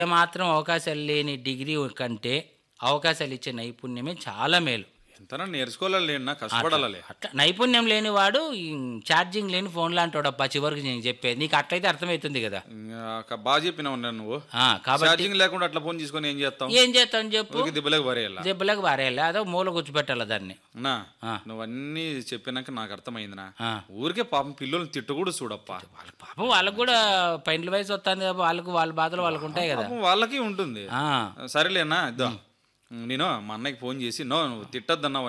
మాత్రం అవకాశాలు లేని డిగ్రీ కంటే అవకాశాలు ఇచ్చే నైపుణ్యమే చాలా మేలు. ఎంతనా నేర్చుకోవాలి కష్టపడాలి. అట్లా నైపుణ్యం లేనివాడు ఈ ఛార్జింగ్ లేని ఫోన్ లాంటోడప్ప చివరికి నేను చెప్పేది. నీకు అట్లయితే అర్థమవుతుంది కదా. బాగా చెప్పినావు నువ్వు. కాబట్టి ఛార్జింగ్ లేకుండా అట్లా ఫోన్ తీసుకొని ఏం చేస్తావు? ఏం చేస్తాను చెప్పు, దెబ్బలకు వరేయాల దెబ్బలకు వారేయాలి, అదో మూల కూర్చోబెట్టాలి దాన్ని. నా నువ్వన్నీ చెప్పినాక నాకు అర్థమైందినా. ఆ. ఊరికే పాపం పిల్లల్ని తిట్టకూడదు చూడప్ప. పాపం వాళ్ళకు కూడా పైన వయసు వస్తుంది కదా, వాళ్ళకు వాళ్ళ బాధలు వాళ్ళకు ఉంటాయి కదా. పాపం వాళ్ళకి ఉంటుంది. ఆ. సరేలేనా ఇద్దాం. నేను మా అన్నయ్యకి ఫోన్ చేసి నువ్వు తిట్టద్దన్నావు